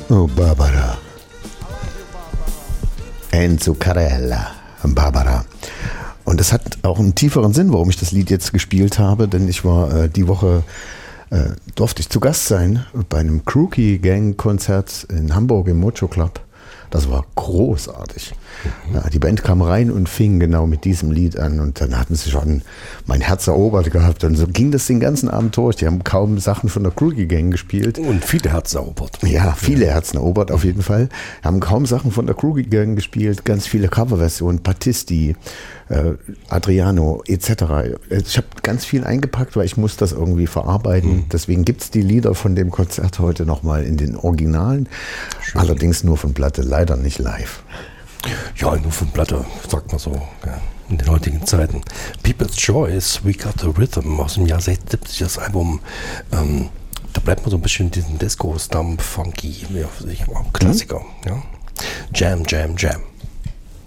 Oh, Barbara. Enzo Carella, Barbara. Und das hat auch einen tieferen Sinn, warum ich das Lied jetzt gespielt habe, denn ich war die Woche, durfte ich zu Gast sein bei einem Crookie Gang Konzert in Hamburg im Mojo Club. Das war großartig. Ja, die Band kam rein und fing genau mit diesem Lied an und dann hatten sie schon mein Herz erobert gehabt und so ging das den ganzen Abend durch. Die haben kaum Sachen von der Crookie Gang gespielt. Und viele Herzen erobert. Ja, viele Herzen erobert auf jeden Fall. Haben kaum Sachen von der Crookie Gang gespielt, ganz viele Coverversionen, Battisti, Adriano etc. Ich habe ganz viel eingepackt, weil ich muss das irgendwie verarbeiten. Deswegen gibt es die Lieder von dem Konzert heute nochmal in den Originalen. Schön. Allerdings nur von Platte, leider nicht live. Ja, nur von Platte, sagt man so, ja, in den heutigen Zeiten. People's Choice, We Got the Rhythm aus dem Jahr 76, das Album, da bleibt man so ein bisschen diesen Disco-Stump, Funky, Klassiker. Ja. Jam, Jam, Jam.